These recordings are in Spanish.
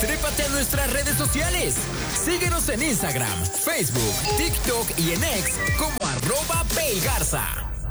Trépate a nuestras redes sociales. Síguenos en Instagram, Facebook, TikTok y en X como @PayGarza.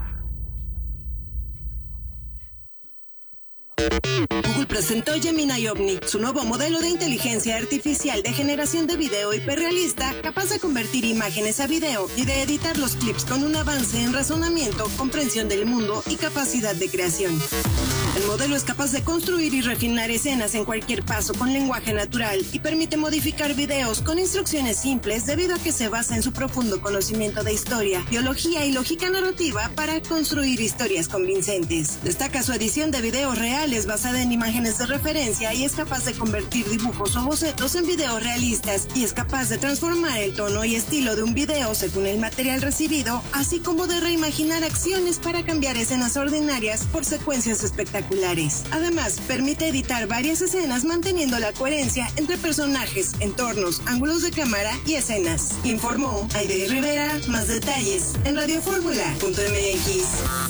Google presentó Gemini Omni, su nuevo modelo de inteligencia artificial de generación de video hiperrealista, capaz de convertir imágenes a video y de editar los clips con un avance en razonamiento, comprensión del mundo y capacidad de creación. El modelo es capaz de construir y refinar escenas en cualquier paso con lenguaje natural y permite modificar videos con instrucciones simples debido a que se basa en su profundo conocimiento de historia, biología y lógica narrativa para construir historias convincentes. Destaca su edición de videos reales basada en imágenes de referencia y es capaz de convertir dibujos o bocetos en videos realistas y es capaz de transformar el tono y estilo de un video según el material recibido, así como de reimaginar acciones para cambiar escenas ordinarias por secuencias espectaculares. Además, permite editar varias escenas manteniendo la coherencia entre personajes, entornos, ángulos de cámara y escenas. Informó Aide Rivera. Más detalles en radioformula.mx.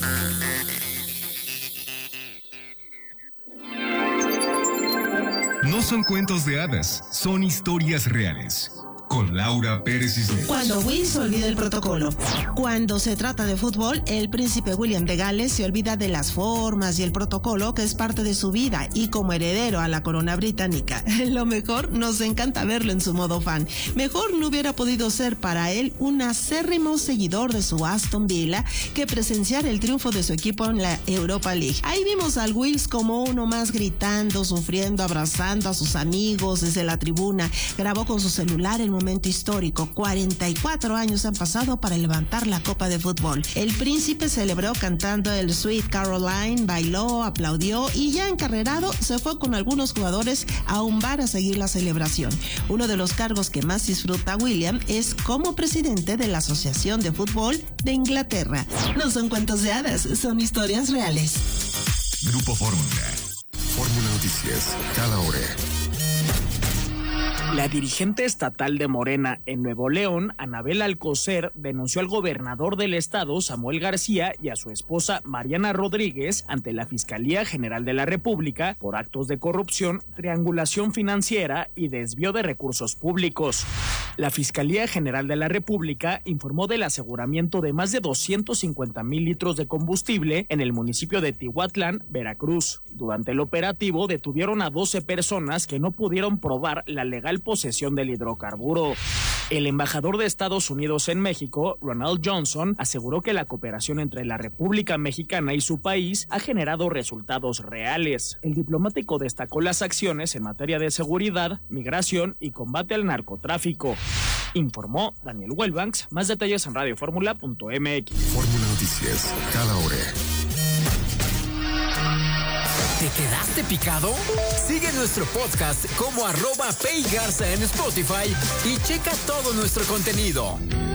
No son cuentos de hadas, son historias reales. Con Laura Pérez Cisneros. Cuando Will se olvida el protocolo. Cuando se trata de fútbol, el príncipe William de Gales se olvida de las formas y el protocolo que es parte de su vida y como heredero a la corona británica. Lo mejor, nos encanta verlo en su modo fan. Mejor no hubiera podido ser para él un acérrimo seguidor de su Aston Villa que presenciar el triunfo de su equipo en la Europa League. Ahí vimos al Wills como uno más gritando, sufriendo, abrazando a sus amigos desde la tribuna. Grabó con su celular el momento histórico. 44 años han pasado para levantar la copa de fútbol. El príncipe celebró cantando el Sweet Caroline, bailó, aplaudió y ya encarrerado se fue con algunos jugadores a un bar a seguir la celebración. Uno de los cargos que más disfruta William es como presidente de la Asociación de Fútbol de Inglaterra. No son cuentos de hadas, son historias reales. Grupo Fórmula. Fórmula Noticias, cada hora. La dirigente estatal de Morena en Nuevo León, Anabel Alcocer, denunció al gobernador del estado, Samuel García, y a su esposa, Mariana Rodríguez, ante la Fiscalía General de la República por actos de corrupción, triangulación financiera y desvío de recursos públicos. La Fiscalía General de la República informó del aseguramiento de más de 250,000 litros de combustible en el municipio de Tihuatlán, Veracruz. Durante el operativo detuvieron a 12 personas que no pudieron probar la legal posesión del hidrocarburo. El embajador de Estados Unidos en México, Ronald Johnson, aseguró que la cooperación entre la República Mexicana y su país ha generado resultados reales. El diplomático destacó las acciones en materia de seguridad, migración y combate al narcotráfico. Informó Daniel Wellbanks. Más detalles en radioformula.mx. Fórmula Noticias, cada hora. ¿Te quedaste picado? Sigue nuestro podcast como @PayGarza en Spotify y checa todo nuestro contenido.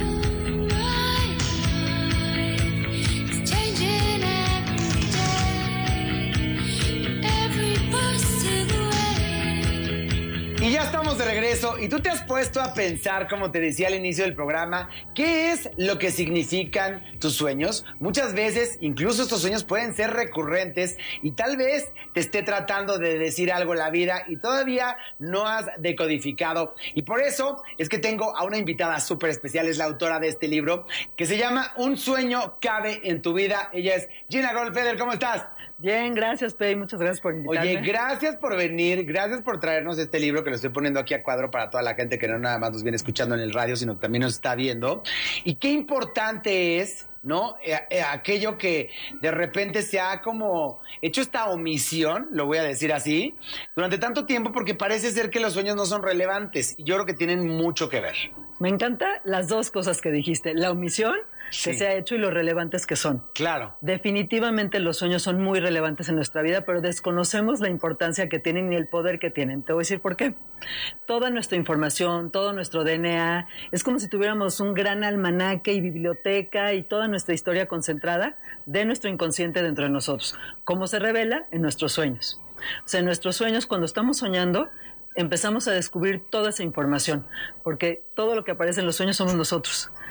Y ya estamos de regreso y tú te has puesto a pensar, como te decía al inicio del programa, ¿qué es lo que significan tus sueños? Muchas veces, incluso estos sueños pueden ser recurrentes y tal vez te esté tratando de decir algo la vida y todavía no has decodificado. Y por eso es que tengo a una invitada súper especial, es la autora de este libro, que se llama Un sueño cabe en tu vida. Ella es Gina Goldfeder, ¿cómo estás? Bien, gracias, Pei, muchas gracias por invitarme. Oye, gracias por venir, gracias por traernos este libro que lo estoy poniendo aquí a cuadro para toda la gente que no nada más nos viene escuchando en el radio, sino que también nos está viendo. Y qué importante es, ¿no? Aquello que de repente se ha como hecho esta omisión, lo voy a decir así, durante tanto tiempo, porque parece ser que los sueños no son relevantes y yo creo que tienen mucho que ver. Me encanta las dos cosas que dijiste, la omisión que se ha hecho y lo relevantes que son. Claro. Definitivamente los sueños son muy relevantes en nuestra vida, pero desconocemos la importancia que tienen y el poder que tienen. Te voy a decir por qué. Toda nuestra información, todo nuestro DNA, es como si tuviéramos un gran almanaque y biblioteca y toda nuestra historia concentrada de nuestro inconsciente dentro de nosotros, como se revela en nuestros sueños. O sea, en nuestros sueños, cuando estamos soñando, empezamos a descubrir toda esa información, porque todo lo que aparece en los sueños somos nosotros.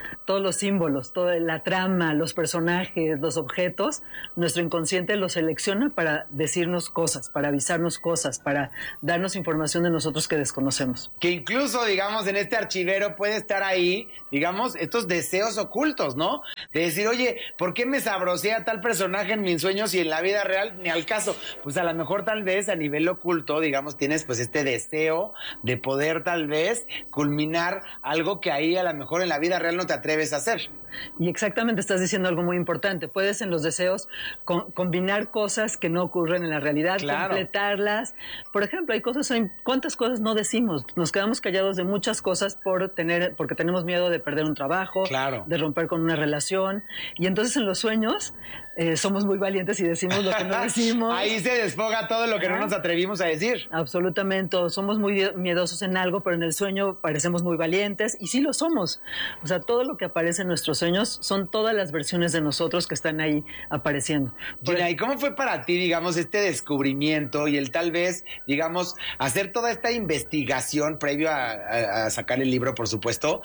todos los símbolos, toda la trama, los personajes, los objetos, nuestro inconsciente los selecciona para decirnos cosas, para avisarnos cosas, para darnos información de nosotros que desconocemos. Que incluso, digamos, en este archivero puede estar ahí, digamos, estos deseos ocultos, ¿no? De decir, oye, ¿por qué me sabrosea tal personaje en mis sueños y en la vida real ni al caso? Pues a lo mejor tal vez a nivel oculto, digamos, tienes pues este deseo de poder tal vez culminar algo que ahí a lo mejor en la vida real no te atreves a hacer. Y exactamente, estás diciendo algo muy importante. Puedes en los deseos combinar cosas que no ocurren en la realidad, claro, completarlas. Por ejemplo, ¿cuántas cosas no decimos? Nos quedamos callados de muchas cosas porque tenemos miedo de perder un trabajo, claro, de romper con una relación. Y entonces en los sueños somos muy valientes y decimos lo que no decimos. Ahí se desfoga todo lo que no nos atrevimos a decir. Absolutamente. Somos muy miedosos en algo, pero en el sueño parecemos muy valientes. Y sí lo somos. O sea, todo lo que aparece en nuestros sueños son todas las versiones de nosotros que están ahí apareciendo. Gina, ¿y cómo fue para ti, digamos, este descubrimiento y el tal vez, digamos, hacer toda esta investigación previo a sacar el libro, por supuesto,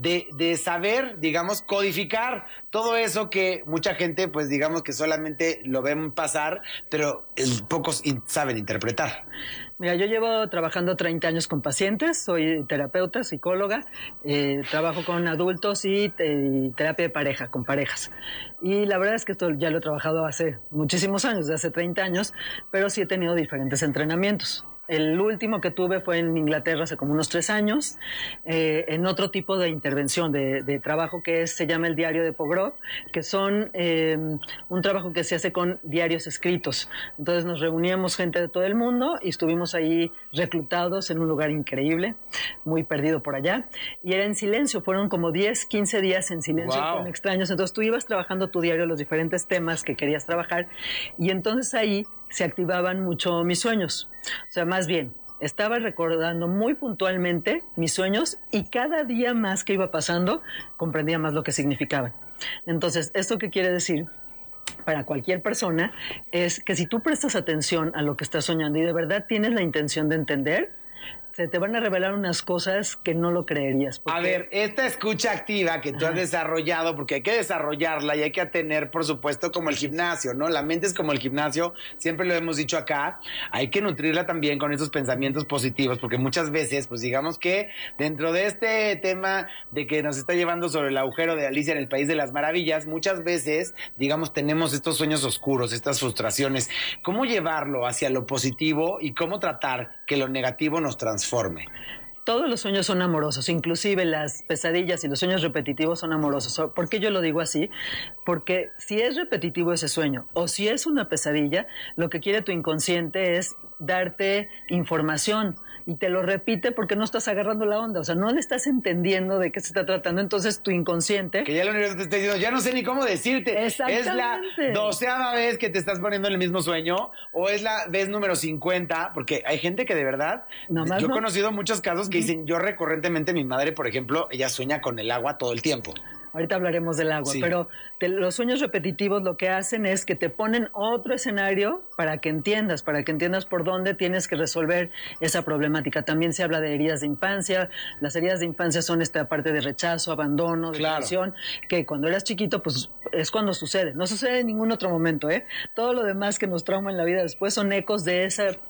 de saber, digamos, codificar todo eso que mucha gente, pues, digamos, que solamente lo ven pasar, pero pocos saben interpretar? Mira, yo llevo trabajando 30 años con pacientes, soy terapeuta, psicóloga, trabajo con adultos y terapia de pareja, con parejas. Y la verdad es que esto ya lo he trabajado hace muchísimos años, de hace 30 años, pero sí he tenido diferentes entrenamientos. El último que tuve fue en Inglaterra hace como unos 3 años, en otro tipo de intervención, de trabajo que se llama el diario de Pogrov, que son un trabajo que se hace con diarios escritos. Entonces nos reuníamos gente de todo el mundo y estuvimos ahí reclutados en un lugar increíble, muy perdido por allá, y era en silencio, fueron como 10, 15 días en silencio, wow, con extraños. Entonces tú ibas trabajando tu diario, los diferentes temas que querías trabajar, y entonces ahí se activaban mucho mis sueños. O sea, más bien, estaba recordando muy puntualmente mis sueños y cada día más que iba pasando, comprendía más lo que significaban. Entonces, ¿esto qué quiere decir? Para cualquier persona, es que si tú prestas atención a lo que estás soñando y de verdad tienes la intención de entender, se te van a revelar unas cosas que no lo creerías. A ver, esta escucha activa que tú has desarrollado, porque hay que desarrollarla y hay que tener, por supuesto, como el gimnasio, ¿no? La mente es como el gimnasio, siempre lo hemos dicho acá, hay que nutrirla también con esos pensamientos positivos, porque muchas veces, pues digamos que dentro de este tema de que nos está llevando sobre el agujero de Alicia en el País de las Maravillas, muchas veces, digamos, tenemos estos sueños oscuros, estas frustraciones. ¿Cómo llevarlo hacia lo positivo y cómo tratar que lo negativo nos transforme? Todos los sueños son amorosos, inclusive las pesadillas y los sueños repetitivos son amorosos. ¿Por qué yo lo digo así? Porque si es repetitivo ese sueño o si es una pesadilla, lo que quiere tu inconsciente es darte información y te lo repite porque no estás agarrando la onda, o sea, no le estás entendiendo de qué se está tratando, entonces tu inconsciente... Que ya el universo te está diciendo, ya no sé ni cómo decirte. Exactamente. Es la 12ª vez que te estás poniendo en el mismo sueño o es la vez número 50, porque hay gente que de verdad... Yo he conocido muchos casos que dicen, yo recurrentemente, mi madre, por ejemplo, ella sueña con el agua todo el tiempo. Ahorita hablaremos del agua, sí, pero los sueños repetitivos lo que hacen es que te ponen otro escenario para que entiendas por dónde tienes que resolver esa problemática. También se habla de heridas de infancia. Las heridas de infancia son esta parte de rechazo, abandono, depresión, que cuando eras chiquito, pues es cuando sucede. No sucede en ningún otro momento, ¿eh? Todo lo demás que nos trauma en la vida después son ecos de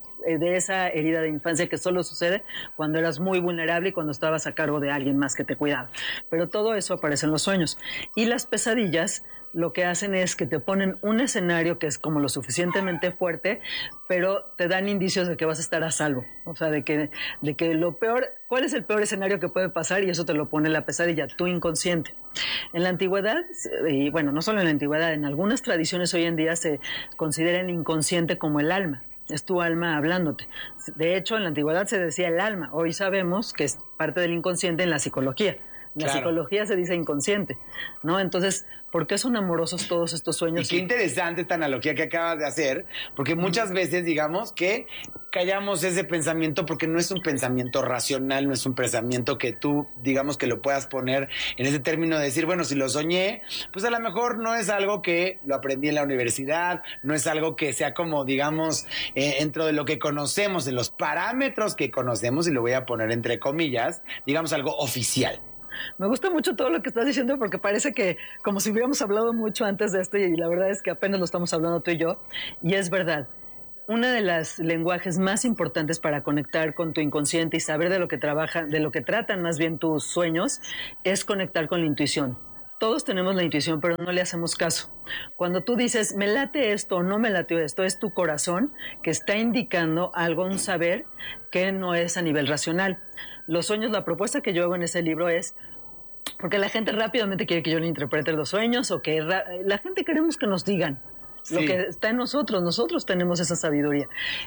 esa herida de infancia que solo sucede cuando eras muy vulnerable y cuando estabas a cargo de alguien más que te cuidaba. Pero todo eso aparece en los sueños. Y las pesadillas lo que hacen es que te ponen un escenario que es como lo suficientemente fuerte, pero te dan indicios de que vas a estar a salvo. O sea, de que lo peor, ¿cuál es el peor escenario que puede pasar? Y eso te lo pone la pesadilla, tu inconsciente. En la antigüedad, y bueno, no solo en la antigüedad, en algunas tradiciones hoy en día se considera el inconsciente como el alma. Es tu alma hablándote. De hecho, en la antigüedad se decía el alma. Hoy sabemos que es parte del inconsciente en la psicología. En la psicología se dice inconsciente, ¿no? Entonces, ¿por qué son amorosos todos estos sueños? Y qué interesante esta analogía que acabas de hacer, porque muchas veces, digamos, que callamos ese pensamiento porque no es un pensamiento racional, no es un pensamiento que tú, digamos, que lo puedas poner en ese término de decir, bueno, si lo soñé, pues a lo mejor no es algo que lo aprendí en la universidad, no es algo que sea como, digamos, dentro de lo que conocemos, en los parámetros que conocemos, y lo voy a poner entre comillas, digamos, algo oficial. Me gusta mucho todo lo que estás diciendo porque parece que como si hubiéramos hablado mucho antes de esto y la verdad es que apenas lo estamos hablando tú y yo. Y es verdad. Uno de los lenguajes más importantes para conectar con tu inconsciente y saber de lo que tratan más bien tus sueños es conectar con la intuición. Todos tenemos la intuición, pero no le hacemos caso. Cuando tú dices, me late esto o no me late esto, es tu corazón que está indicando algo, un saber que no es a nivel racional. Los sueños, la propuesta que yo hago en ese libro es, porque la gente rápidamente quiere que yo le interprete los sueños o que la gente queremos que nos digan. Lo que está en nosotros tenemos esa sabiduría.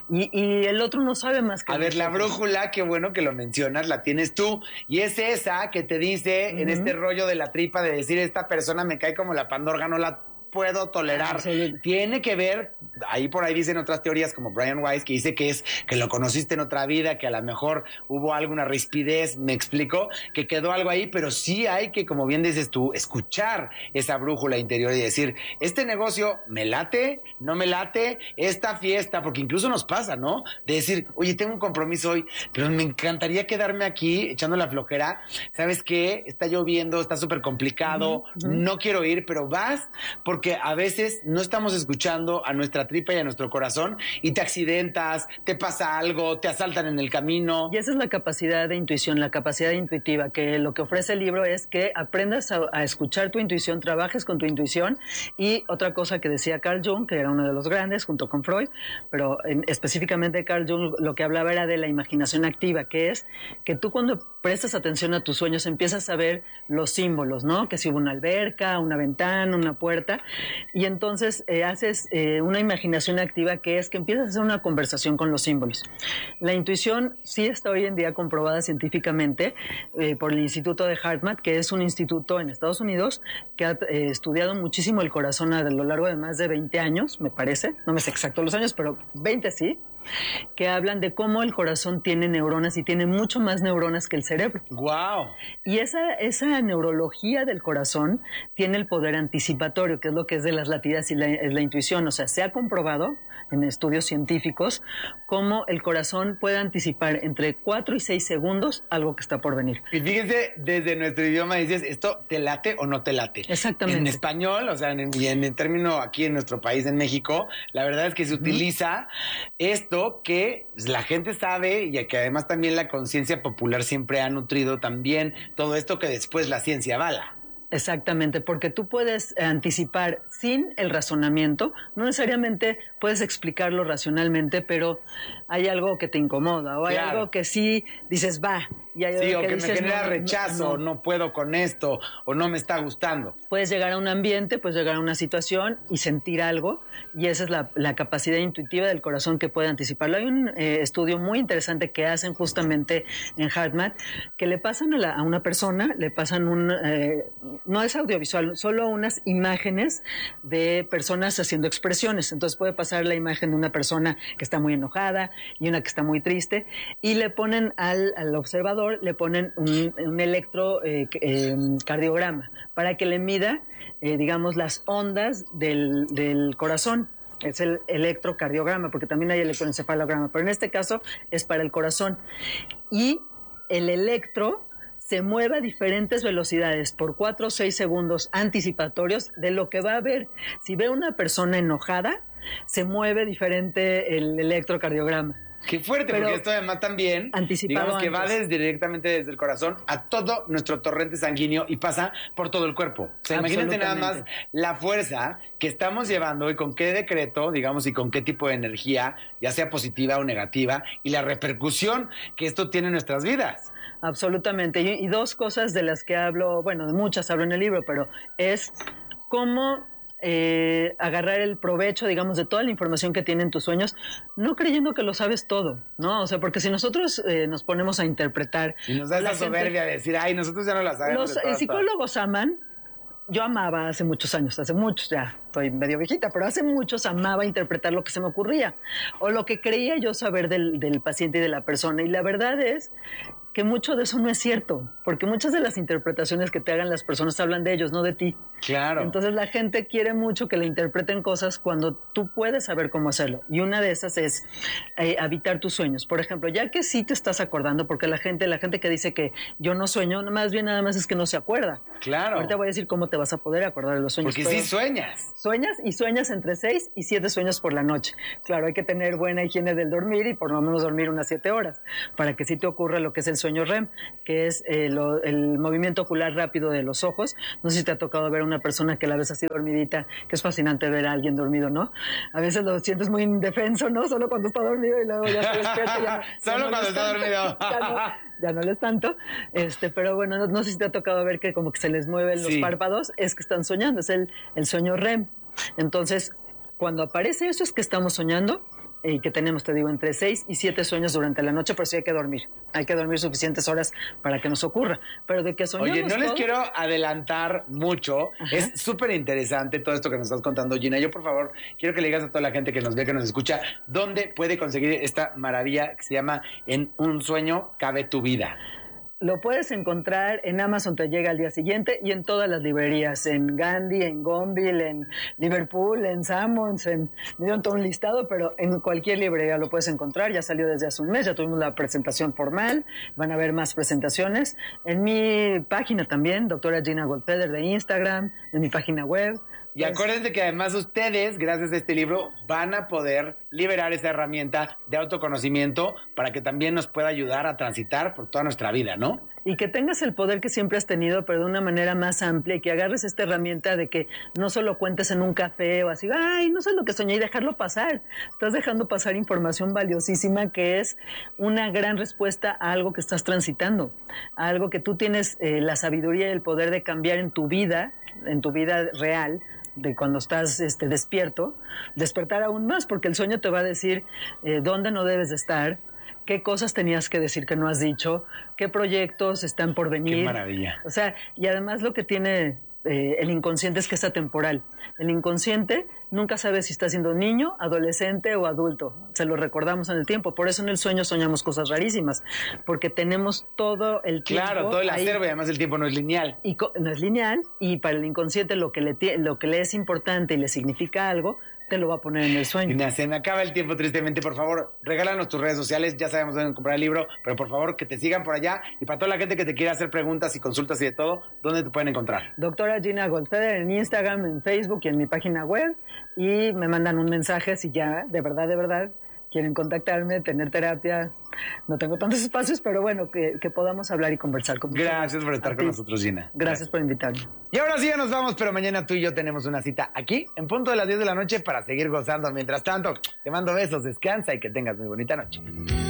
Y el otro no sabe más que nosotros. La brújula, qué bueno que lo mencionas, la tienes tú. Y es esa que te dice en este rollo de la tripa de decir, esta persona me cae como la pandorga, no la puedo tolerar. Tiene que ver, por ahí dicen otras teorías como Brian Weiss, que dice que lo conociste en otra vida, que a lo mejor hubo alguna rispidez, me explico, que quedó algo ahí, pero sí hay que, como bien dices tú, escuchar esa brújula interior y decir, este negocio me late, no me late, esta fiesta, porque incluso nos pasa, ¿no? De decir, oye, tengo un compromiso hoy, pero me encantaría quedarme aquí echando la flojera. ¿Sabes qué? Está lloviendo, está súper complicado, no quiero ir, pero vas porque a veces no estamos escuchando a nuestra tripa y a nuestro corazón y te accidentas, te pasa algo, te asaltan en el camino. Y esa es la capacidad de intuición, la capacidad intuitiva, que lo que ofrece el libro es que aprendas a escuchar tu intuición, trabajes con tu intuición. Y otra cosa que decía Carl Jung, que era uno de los grandes junto con Freud, pero específicamente Carl Jung lo que hablaba era de la imaginación activa, que es que tú cuando prestas atención a tus sueños empiezas a ver los símbolos, ¿no? Que si hubo una alberca, una ventana, una puerta. Y entonces haces una imaginación activa, que es que empiezas a hacer una conversación con los símbolos. La intuición sí está hoy en día comprobada científicamente por el Instituto de HeartMath, que es un instituto en Estados Unidos que ha estudiado muchísimo el corazón a lo largo de más de 20 años, me parece, no me sé exacto los años, pero 20 sí, que hablan de cómo el corazón tiene neuronas y tiene mucho más neuronas que el cerebro. ¡Wow! Y esa neurología del corazón tiene el poder anticipatorio, que es lo que es de las latidas y la intuición. O sea, se ha comprobado en estudios científicos cómo el corazón puede anticipar entre 4 y 6 segundos algo que está por venir. Y fíjense, desde nuestro idioma dices, ¿esto te late o no te late? Exactamente. En español, o sea, en el término aquí en nuestro país, en México, la verdad es que se utiliza esto que la gente sabe y que además también la conciencia popular siempre ha nutrido también todo esto que después la ciencia avala. Exactamente, porque tú puedes anticipar sin el razonamiento, no necesariamente puedes explicarlo racionalmente, pero hay algo que te incomoda o hay algo que sí dices, va. Y hay sí, algo o que dices, me genera rechazo, no puedo con esto, o no me está gustando. Puedes llegar a un ambiente, puedes llegar a una situación y sentir algo, y esa es la capacidad intuitiva del corazón que puede anticiparlo. Hay un estudio muy interesante que hacen justamente en HeartMath, que le pasan a una persona, le pasan no es audiovisual, solo unas imágenes de personas haciendo expresiones. Entonces puede pasar la imagen de una persona que está muy enojada y una que está muy triste, y le ponen al observador, le ponen un electrocardiograma para que le mida, digamos, las ondas del corazón. Es el electrocardiograma, porque también hay electroencefalograma, pero en este caso es para el corazón. Y el electro se mueve a diferentes velocidades por 4 o 6 segundos anticipatorios de lo que va a ver. Si ve una persona enojada, se mueve diferente el electrocardiograma. Qué fuerte, pero porque esto además también, digamos que va directamente desde el corazón a todo nuestro torrente sanguíneo y pasa por todo el cuerpo. O sea, imagínate nada más la fuerza que estamos llevando y con qué decreto, digamos, y con qué tipo de energía, ya sea positiva o negativa, y la repercusión que esto tiene en nuestras vidas. Absolutamente. Y dos cosas de las que hablo, bueno, de muchas hablo en el libro, pero es cómo agarrar el provecho, digamos, de toda la información que tienen tus sueños, no creyendo que lo sabes todo, ¿no? O sea, porque si nosotros nos ponemos a interpretar... Y nos da esa soberbia de decir, ay, nosotros ya no la sabemos. Los psicólogos aman... Yo amaba hace muchos años, ya estoy medio viejita, pero hace muchos amaba interpretar lo que se me ocurría o lo que creía yo saber del paciente y de la persona. Y la verdad es que mucho de eso no es cierto, porque muchas de las interpretaciones que te hagan las personas hablan de ellos, no de ti. Claro. Entonces la gente quiere mucho que le interpreten cosas cuando tú puedes saber cómo hacerlo. Y una de esas es habitar tus sueños. Por ejemplo, ya que sí te estás acordando, porque la gente que dice que yo no sueño, nada más es que no se acuerda. Claro. Ahorita voy a decir cómo te vas a poder acordar de los sueños. Porque sí sueñas. Sueñas entre 6 y 7 sueños por la noche. Claro, hay que tener buena higiene del dormir y por lo menos dormir unas 7 horas para que sí te ocurra lo que es el sueño REM, que es el movimiento ocular rápido de los ojos. No sé si te ha tocado ver a una persona que la ves así dormidita, que es fascinante ver a alguien dormido, ¿no? A veces lo sientes muy indefenso, ¿no? Solo cuando está dormido y luego ya se despierta. Solo cuando está dormido. Ya no lo es tanto, pero bueno, no sé si te ha tocado ver que como que se les mueven los párpados, es que están soñando, es el sueño REM. Entonces, cuando aparece eso es que estamos soñando y que tenemos, te digo, entre 6 y 7 sueños durante la noche, pero sí hay que dormir. Hay que dormir suficientes horas para que nos ocurra. Pero de que soñamos. Oye, no les quiero adelantar mucho. Ajá. Es súper interesante todo esto que nos estás contando, Gina. Yo, por favor, quiero que le digas a toda la gente que nos ve, que nos escucha, dónde puede conseguir esta maravilla que se llama En un sueño cabe tu vida. Lo puedes encontrar en Amazon, te llega al día siguiente, y en todas las librerías, en Gandhi, en Gonville, en Liverpool, en Sammons, me dieron todo un listado, pero en cualquier librería lo puedes encontrar. Ya salió desde hace un mes, ya tuvimos la presentación formal, van a haber más presentaciones. En mi página también, doctora Gina Goldfeder de Instagram, en mi página web. Y acuérdense que además ustedes, gracias a este libro, van a poder liberar esa herramienta de autoconocimiento para que también nos pueda ayudar a transitar por toda nuestra vida, ¿no? Y que tengas el poder que siempre has tenido, pero de una manera más amplia, y que agarres esta herramienta de que no solo cuentes en un café o así, ay, no sé lo que soñé, y dejarlo pasar. Estás dejando pasar información valiosísima que es una gran respuesta a algo que estás transitando, a algo que tú tienes la sabiduría y el poder de cambiar en tu vida real, de cuando estás despierto, despertar aún más, porque el sueño te va a decir dónde no debes de estar, qué cosas tenías que decir que no has dicho, qué proyectos están por venir. Qué maravilla. O sea, y además lo que tiene el inconsciente es que es atemporal. El inconsciente nunca sabe si está siendo niño, adolescente o adulto. Se lo recordamos en el tiempo. Por eso en el sueño soñamos cosas rarísimas, porque tenemos todo el tiempo. Claro, todo el acervo, y además el tiempo no es lineal. Y no es lineal, y para el inconsciente lo que le es importante y le significa algo, te lo va a poner en el sueño. Mira, se me acaba el tiempo tristemente. Por favor, regálanos tus redes sociales. Ya sabemos dónde comprar el libro, pero por favor que te sigan por allá. Y para toda la gente que te quiera hacer preguntas y consultas y de todo, ¿dónde te pueden encontrar? Doctora Gina Goldfeder en Instagram, en Facebook y en mi página web. Y me mandan un mensaje si ya, de verdad, quieren contactarme, tener terapia. No tengo tantos espacios, pero bueno, que podamos hablar y conversar con ustedes. Gracias por estar con nosotros, Gina. Gracias por invitarme. Y ahora sí ya nos vamos, pero mañana tú y yo tenemos una cita aquí, en punto de las 10 de la noche, para seguir gozando. Mientras tanto, te mando besos, descansa y que tengas muy bonita noche.